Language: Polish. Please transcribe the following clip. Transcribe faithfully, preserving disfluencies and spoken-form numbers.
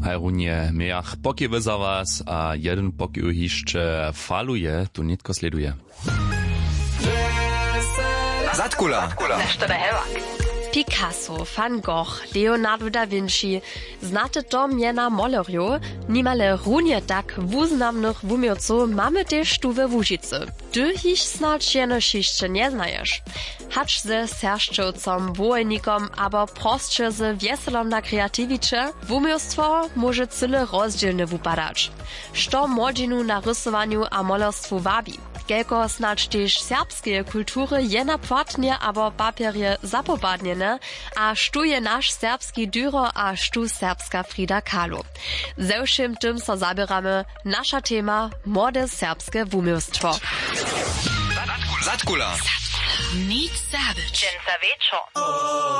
hajrunie miach pokiwy za was, a jeden pokiv jeszcze faluje, tu nitko sleduje. Zatkula. Picasso, Van Gogh, Leonardo da Vinci, znate to miena molerjo, nimale runie tak wuznamnych wumioców mamy też tu we Łužicy. Ty ich snad jenoś jeszcze nie znajesz. Hacz ze serszczowcom, wojnikom, abo prostsze z wieselom na kreatiwicze, wumiostwo może cyle rozdzielne wupadać. Što młodzinu na rysowaniu a molerstwu wabi. Kelko snad też serbskie kultury jena płatnie abo papierie zapopadniene, a sztu je nasz serbski dyro a sztu serbska Frida Kahlo. Ze všim tym so zabieramy nasza tema młode serbskie wumiostwo. Zatkula. Nic Serbisch.